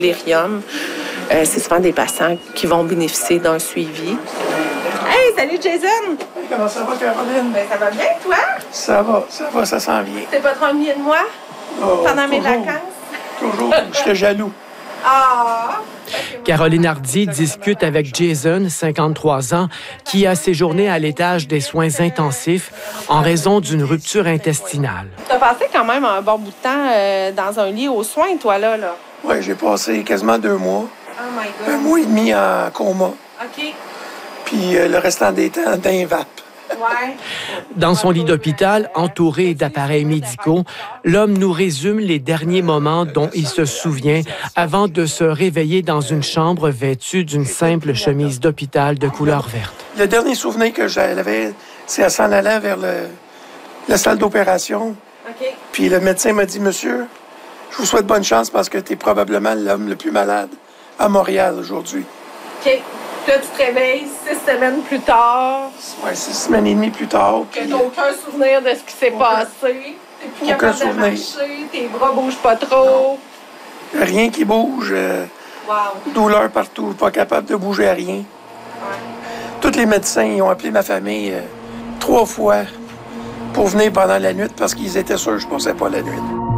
L'Irium, c'est souvent des patients qui vont bénéficier d'un suivi. Hey, salut Jason! Hey, comment ça va, Caroline? Ben, ça va bien, toi? Ça va, ça s'en vient. T'es pas trop ennuyé de moi pendant mes vacances? Toujours, j'étais jaloux. Ah! Caroline Hardy discute avec Jason, 53 ans, qui a séjourné à l'étage des soins intensifs en raison d'une rupture intestinale. T'as passé quand même un bon bout de temps dans un lit aux soins, toi, là? Oui, j'ai passé quasiment 2 mois. Oh my God. 1 mois et demi en coma. OK. Puis le restant des temps, d'invap. Ouais. Dans son lit d'hôpital, entouré d'appareils médicaux, l'homme nous résume les derniers moments dont il se souvient avant de se réveiller dans une chambre vêtue d'une simple chemise d'hôpital de couleur verte. Le dernier souvenir que j'avais, c'est en s'en allant vers la salle d'opération. OK. Puis le médecin m'a dit, monsieur, je vous souhaite bonne chance parce que tu es probablement l'homme le plus malade à Montréal aujourd'hui. OK. Là, tu te réveilles 6 semaines plus tard. Oui, 6 semaines et demie plus tard. Que t'as aucun souvenir de ce qui s'est passé. T'es plus capable de marcher, tes bras bougent pas trop. Rien qui bouge. Wow. Douleur partout, pas capable de bouger à rien. Ouais. Tous les médecins ils ont appelé ma famille 3 fois pour venir pendant la nuit parce qu'ils étaient sûrs que je ne passais pas la nuit.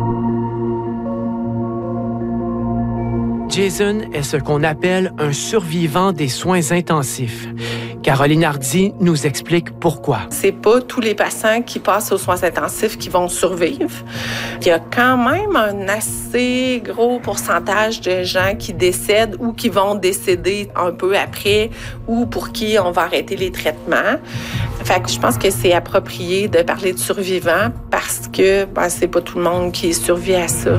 Jason est ce qu'on appelle un survivant des soins intensifs. Caroline Hardy nous explique pourquoi. C'est pas tous les patients qui passent aux soins intensifs qui vont survivre. Il y a quand même un assez gros pourcentage de gens qui décèdent ou qui vont décéder un peu après ou pour qui on va arrêter les traitements. Fait que je pense que c'est approprié de parler de survivants parce que c'est pas tout le monde qui survit à ça.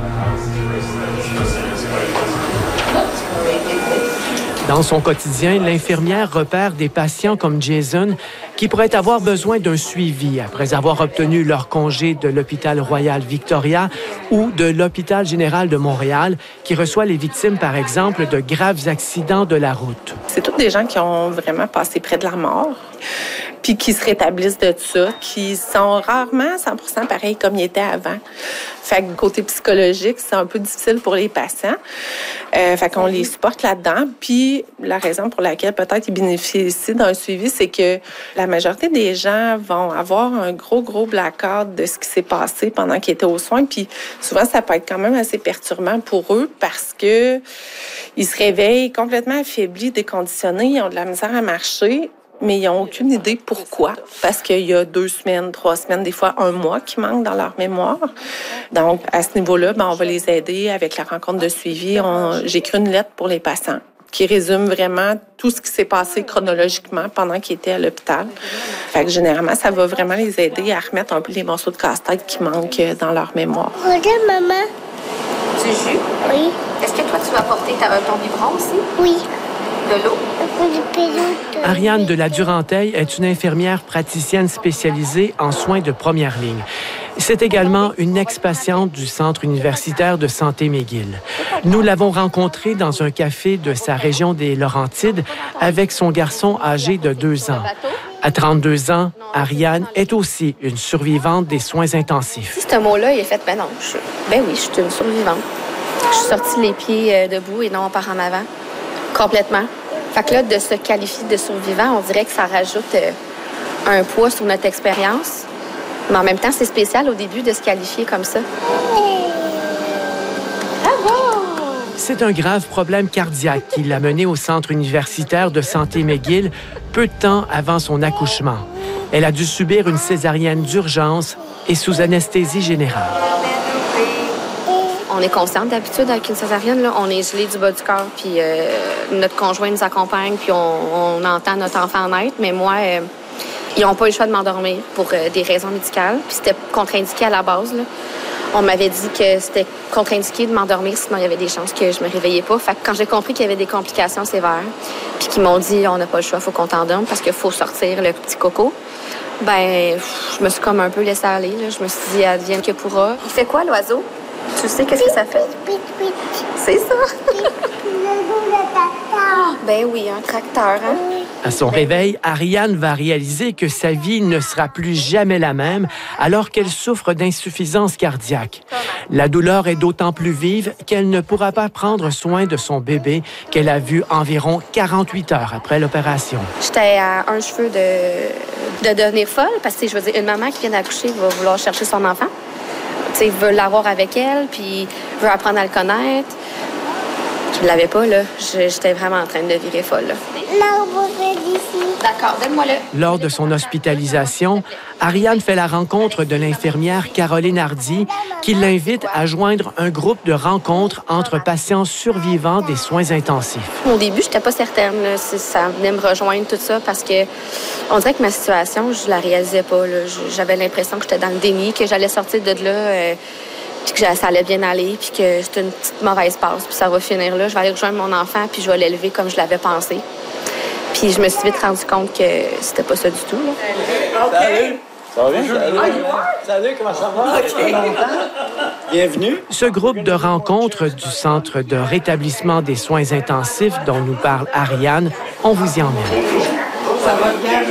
Dans son quotidien, l'infirmière repère des patients comme Jason qui pourraient avoir besoin d'un suivi après avoir obtenu leur congé de l'Hôpital Royal Victoria ou de l'Hôpital général de Montréal, qui reçoit les victimes, par exemple, de graves accidents de la route. C'est tous des gens qui ont vraiment passé près de la mort, puis qui se rétablissent de ça, qui sont rarement 100% pareils comme ils étaient avant. Fait que côté psychologique, c'est un peu difficile pour les patients. Fait qu'on les supporte là-dedans. Puis la raison pour laquelle peut-être ils bénéficient d'un suivi, c'est que la majorité des gens vont avoir un gros blackout de ce qui s'est passé pendant qu'ils étaient aux soins. Puis souvent, ça peut être quand même assez perturbant pour eux parce que ils se réveillent complètement affaiblis, déconditionnés, ils ont de la misère à marcher. Mais ils n'ont aucune idée pourquoi. Parce qu'il y a 2 semaines, 3 semaines, des fois 1 mois qui manque dans leur mémoire. Donc, à ce niveau-là, on va les aider avec la rencontre de suivi. J'ai écrit une lettre pour les patients qui résume vraiment tout ce qui s'est passé chronologiquement pendant qu'ils étaient à l'hôpital. Fait que généralement, ça va vraiment les aider à remettre un peu les morceaux de casse-tête qui manquent dans leur mémoire. Regarde, maman. Du jus? Oui. Est-ce que toi, tu vas porter ton biberon aussi? Oui. De l'eau? Ariane de la Durantaille est une infirmière praticienne spécialisée en soins de première ligne. C'est également une ex-patiente du Centre universitaire de santé McGill. Nous l'avons rencontrée dans un café de sa région des Laurentides avec son garçon âgé de 2 ans. À 32 ans, Ariane est aussi une survivante des soins intensifs. Si ce mot-là, il est fait, non, oui, je suis une survivante. Je suis sortie les pieds debout et non par en avant. Complètement. Fait que là, de se qualifier de survivant, on dirait que ça rajoute un poids sur notre expérience. Mais en même temps, c'est spécial au début de se qualifier comme ça. C'est un grave problème cardiaque qui l'a menée au Centre universitaire de santé McGill peu de temps avant son accouchement. Elle a dû subir une césarienne d'urgence et sous anesthésie générale. On est consciente d'habitude avec une césarienne, là, on est gelé du bas du corps, puis notre conjoint nous accompagne, puis on entend notre enfant naître. Mais moi, ils n'ont pas eu le choix de m'endormir pour des raisons médicales, puis c'était contre-indiqué à la base, là. On m'avait dit que c'était contre-indiqué de m'endormir, sinon il y avait des chances que je me réveillais pas. Fait que quand j'ai compris qu'il y avait des complications sévères, puis qu'ils m'ont dit on n'a pas le choix, il faut qu'on t'endorme parce qu'il faut sortir le petit coco, ben je me suis comme un peu laissée aller, là. Je me suis dit advienne que pourra. Il fait quoi l'oiseau? Tu sais qu'est-ce que ça fait? C'est ça? Le tracteur. Ben oui, un tracteur, hein? À son réveil, Ariane va réaliser que sa vie ne sera plus jamais la même alors qu'elle souffre d'insuffisance cardiaque. La douleur est d'autant plus vive qu'elle ne pourra pas prendre soin de son bébé qu'elle a vu environ 48 heures après l'opération. J'étais à un cheveu de devenir folle parce que, je veux dire, une maman qui vient d'accoucher va vouloir chercher son enfant. Elle veut l'avoir avec elle, puis veut apprendre à le connaître. Je ne l'avais pas, là. J'étais vraiment en train de virer folle, là. Non, vous faites d'ici. D'accord, donne-moi-le. Lors de son hospitalisation, Ariane fait la rencontre de l'infirmière Caroline Hardy qui l'invite à joindre un groupe de rencontres entre patients survivants des soins intensifs. Au début, je n'étais pas certaine là, si ça venait me rejoindre, tout ça, parce que on dirait que ma situation, je la réalisais pas. Là. J'avais l'impression que j'étais dans le déni, que j'allais sortir de là, puis que ça allait bien aller, puis que c'était une petite mauvaise passe, puis ça va finir là. Je vais aller rejoindre mon enfant, puis je vais l'élever comme je l'avais pensé. Puis je me suis vite rendu compte que c'était pas ça du tout. Là. Salut! Ça va bien? Salut, comment ça va? Okay. Bienvenue. Ce groupe de rencontres du Centre de rétablissement des soins intensifs dont nous parle Ariane, on vous y emmène. Ça va bien?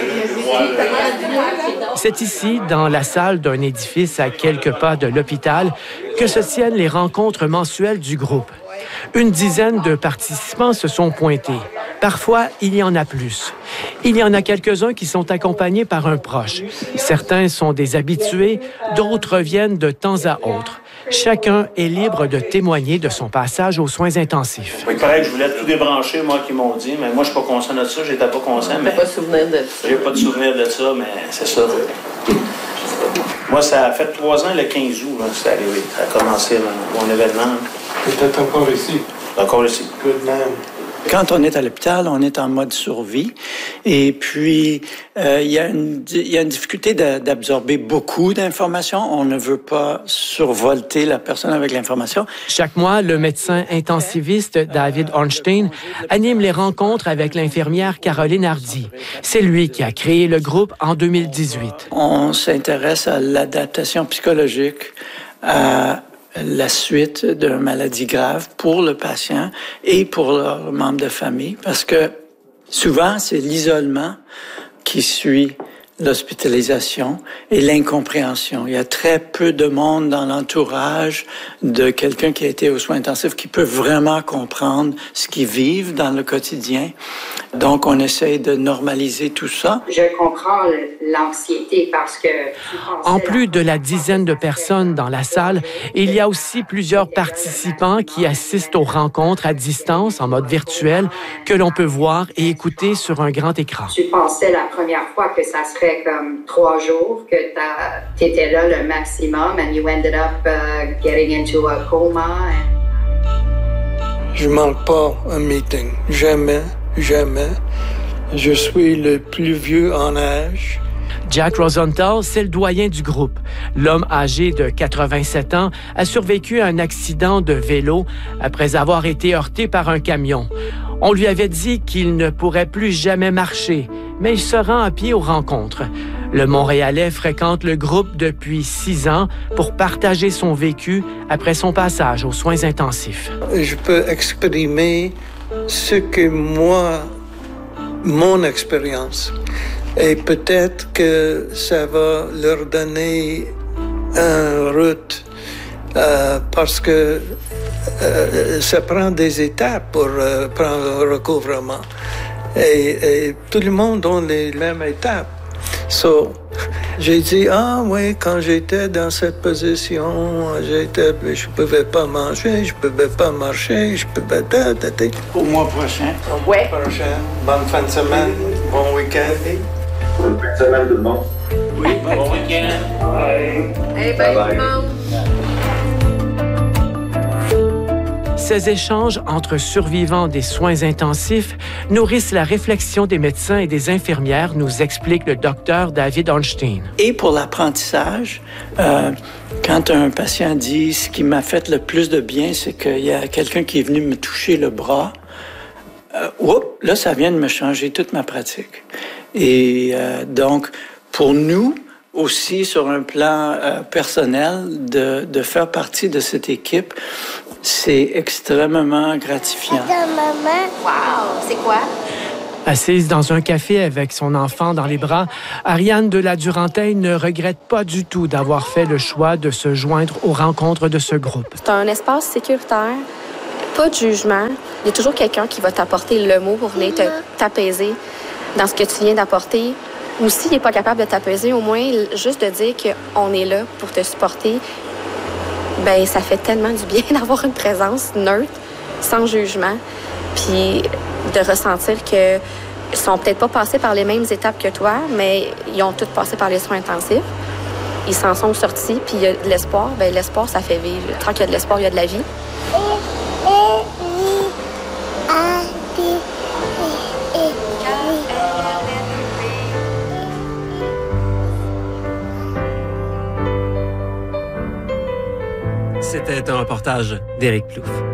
C'est ici, dans la salle d'un édifice à quelques pas de l'hôpital, que se tiennent les rencontres mensuelles du groupe. Une dizaine de participants se sont pointés. Parfois, il y en a plus. Il y en a quelques-uns qui sont accompagnés par un proche. Certains sont des habitués, d'autres viennent de temps à autre. Chacun est libre de témoigner de son passage aux soins intensifs. Il paraît que je voulais tout débrancher, moi, qui m'ont dit, mais moi, je suis pas conscient de ça, j'étais pas conscient. J'ai pas de souvenir de ça. J'ai pas de souvenir de ça, mais c'est ça. Moi, ça a fait 3 ans, le 15 août, là, c'est arrivé. Ça a commencé mon événement. Tu étais encore ici. Encore ici. Good man. Quand on est à l'hôpital, on est en mode survie. Et puis, il y a une difficulté d'absorber beaucoup d'informations. On ne veut pas survolter la personne avec l'information. Chaque mois, le médecin intensiviste David Ornstein anime les rencontres avec l'infirmière Caroline Hardy. C'est lui qui a créé le groupe en 2018. On s'intéresse à l'adaptation psychologique, à la suite d'une maladie grave pour le patient et pour leurs membres de famille, parce que souvent, c'est l'isolement qui suit l'hospitalisation et l'incompréhension. Il y a très peu de monde dans l'entourage de quelqu'un qui a été aux soins intensifs qui peut vraiment comprendre ce qu'ils vivent dans le quotidien. Donc, on essaie de normaliser tout ça. Je comprends l'anxiété parce que... En plus de la dizaine de personnes dans la salle, il y a aussi plusieurs participants qui assistent aux rencontres à distance, en mode virtuel, que l'on peut voir et écouter sur un grand écran. Tu pensais la première fois que ça serait comme 3 jours, que tu étais là le maximum and you ended up getting into a coma. Je manque pas un meeting. Jamais, jamais. Je suis le plus vieux en âge. Jack Rosenthal, c'est le doyen du groupe. L'homme âgé de 87 ans a survécu à un accident de vélo après avoir été heurté par un camion. On lui avait dit qu'il ne pourrait plus jamais marcher, mais il se rend à pied aux rencontres. Le Montréalais fréquente le groupe depuis 6 ans pour partager son vécu après son passage aux soins intensifs. Je peux exprimer ce que moi, mon expérience. Et peut-être que ça va leur donner une route parce que ça prend des étapes pour prendre le recouvrement. Et tout le monde a les mêmes étapes. So, j'ai dit, ah oui, quand j'étais dans cette position, je pouvais pas manger, je pouvais pas marcher, je pouvais... Au mois prochain. Ouais. Bonne fin de semaine, bon week-end. Bonne fin de semaine tout le monde. Oui, bon week-end. Eh bien, tout le monde. Ces échanges entre survivants des soins intensifs nourrissent la réflexion des médecins et des infirmières, nous explique le docteur David Ornstein. Et pour l'apprentissage, quand un patient dit « ce qui m'a fait le plus de bien, c'est qu'il y a quelqu'un qui est venu me toucher le bras », là, ça vient de me changer toute ma pratique. Et donc, pour nous, aussi sur un plan personnel, de faire partie de cette équipe, c'est extrêmement gratifiant. Attends, maman. Wow! C'est quoi? Assise dans un café avec son enfant dans les bras, Ariane de la Durantaye ne regrette pas du tout d'avoir fait le choix de se joindre aux rencontres de ce groupe. C'est un espace sécuritaire, pas de jugement. Il y a toujours quelqu'un qui va t'apporter le mot pour venir t'apaiser dans ce que tu viens d'apporter. Ou s'il n'est pas capable de t'apaiser, au moins juste de dire qu'on est là pour te supporter, ben ça fait tellement du bien d'avoir une présence neutre, sans jugement, puis de ressentir qu'ils sont peut-être pas passés par les mêmes étapes que toi, mais ils ont tous passé par les soins intensifs. Ils s'en sont sortis, puis il y a de l'espoir. Bien, l'espoir, ça fait vivre. Tant qu'il y a de l'espoir, il y a de la vie. C'était un reportage d'Éric Plouffe.